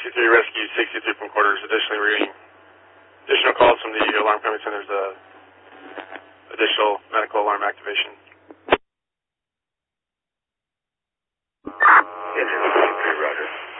63 rescue 63 from quarters. Additionally, we're getting additional calls from the alarm company center's additional medical alarm activation. Engine 63, roger.